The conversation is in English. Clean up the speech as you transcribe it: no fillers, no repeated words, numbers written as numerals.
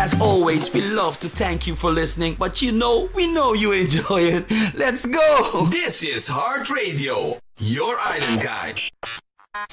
As always, we love to thank you for listening, but we know you enjoy it. Let's go! This is Heart Radio, your island guide.